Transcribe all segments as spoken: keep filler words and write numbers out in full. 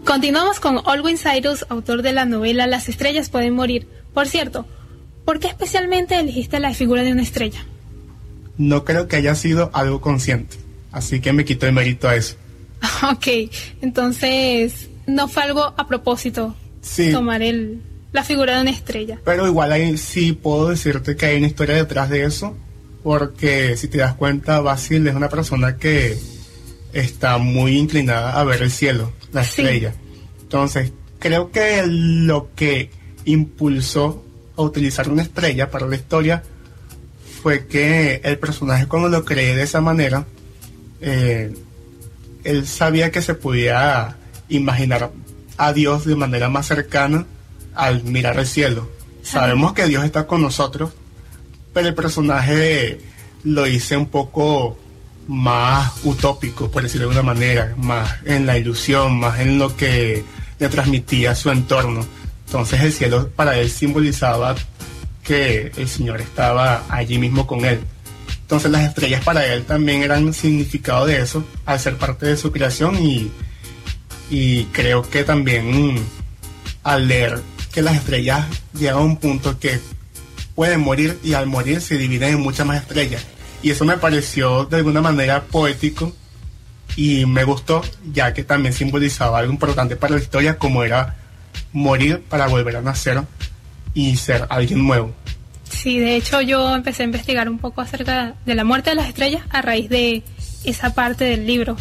Continuamos con Alwyn Cyrus, autor de la novela Las estrellas pueden morir. Por cierto, ¿por qué especialmente elegiste la figura de una estrella? No creo que haya sido algo consciente, así que me quito el mérito a eso. Ok, entonces no fue algo a propósito, sí, tomar el, la figura de una estrella. Pero igual ahí sí puedo decirte que hay una historia detrás de eso, porque si te das cuenta, Basil es una persona que está muy inclinada a ver el cielo, la estrella. Sí. Entonces, creo que lo que impulsó a utilizar una estrella para la historia fue que el personaje, cuando lo creé de esa manera, eh, él sabía que se podía imaginar a Dios de manera más cercana al mirar el cielo. Sabemos que Dios está con nosotros, pero el personaje lo hice un poco más utópico, por decirlo de alguna manera, más en la ilusión, más en lo que le transmitía su entorno. Entonces el cielo para él simbolizaba que el Señor estaba allí mismo con él. Entonces las estrellas para él también eran significado de eso, al ser parte de su creación, y, y creo que también al leer que las estrellas llegan a un punto que pueden morir, y al morir se dividen en muchas más estrellas. Y eso me pareció de alguna manera poético y me gustó, ya que también simbolizaba algo importante para la historia, como era morir para volver a nacer y ser alguien nuevo. Sí, de hecho yo empecé a investigar un poco acerca de la muerte de las estrellas a raíz de esa parte del libro.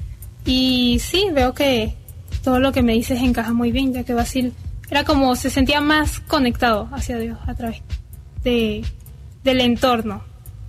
Y sí, veo que todo lo que me dices encaja muy bien, ya que Basil era como se sentía más conectado hacia Dios a través de, del entorno.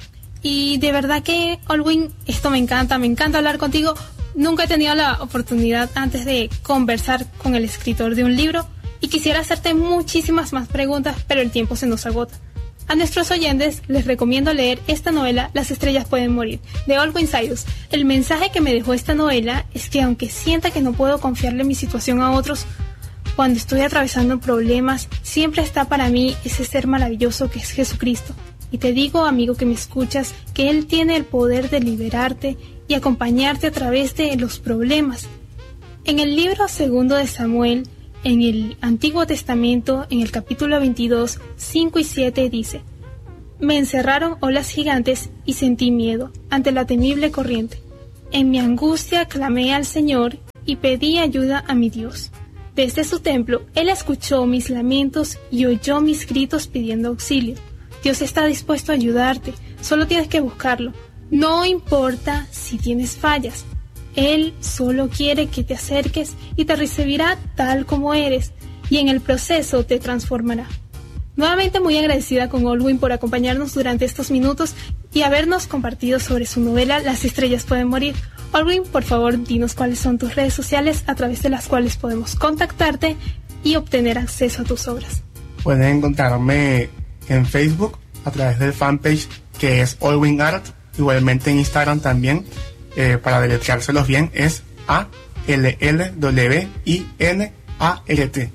Y de verdad que, Alwyn, esto me encanta, me encanta hablar contigo. Nunca he tenido la oportunidad antes de conversar con el escritor de un libro y quisiera hacerte muchísimas más preguntas, pero el tiempo se nos agota. A nuestros oyentes les recomiendo leer esta novela, Las estrellas pueden morir, de Alwyn Cyrus. El mensaje que me dejó esta novela es que aunque sienta que no puedo confiarle mi situación a otros, cuando estoy atravesando problemas, siempre está para mí ese ser maravilloso que es Jesucristo. Y te digo, amigo que me escuchas, que Él tiene el poder de liberarte y acompañarte a través de los problemas. En el libro segundo de Samuel, en el Antiguo Testamento, en el capítulo veintidós, cinco y siete dice: Me encerraron olas gigantes y sentí miedo ante la temible corriente. En mi angustia clamé al Señor y pedí ayuda a mi Dios. Desde su templo, Él escuchó mis lamentos y oyó mis gritos pidiendo auxilio. Dios está dispuesto a ayudarte, solo tienes que buscarlo. No importa si tienes fallas, Él solo quiere que te acerques y te recibirá tal como eres, y en el proceso te transformará. Nuevamente muy agradecida con Alwyn por acompañarnos durante estos minutos y habernos compartido sobre su novela Las estrellas pueden morir. Alwyn, por favor, dinos cuáles son tus redes sociales a través de las cuales podemos contactarte y obtener acceso a tus obras. Pueden encontrarme en Facebook a través del fanpage que es Alwyn Art, igualmente en Instagram también, eh, para deletreárselos bien, es A L L W I N A R T.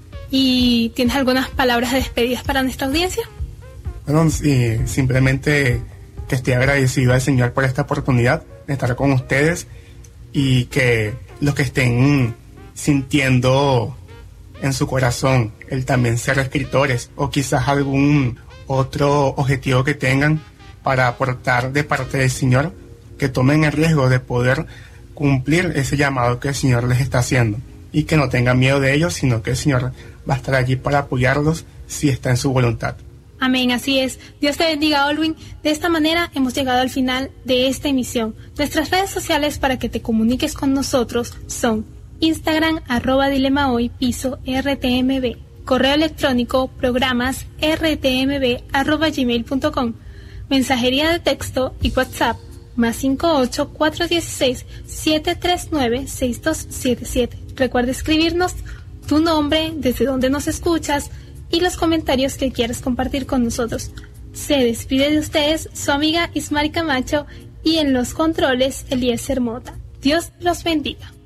¿Y tienes algunas palabras de despedidas para nuestra audiencia? Bueno, sí, simplemente que estoy agradecido al Señor por esta oportunidad de estar con ustedes, y que los que estén sintiendo en su corazón el también ser escritores, o quizás algún otro objetivo que tengan para aportar de parte del Señor, que tomen el riesgo de poder cumplir ese llamado que el Señor les está haciendo, y que no tengan miedo de ellos, sino que el Señor va a estar allí para apoyarlos si está en su voluntad. Amén, así es. Dios te bendiga, Alwyn. De esta manera hemos llegado al final de esta emisión. Nuestras redes sociales para que te comuniques con nosotros son Instagram, arroba dilema hoy, piso R T M B, correo electrónico, programas, rtmb, arroba gmail punto com, mensajería de texto y WhatsApp, más cinco ocho cuatro uno seis siete tres nueve seis dos siete siete. Recuerda escribirnos tu nombre, desde donde nos escuchas y los comentarios que quieras compartir con nosotros. Se despide de ustedes su amiga Ismari Camacho y en los controles Eliezer Mota. Dios los bendiga.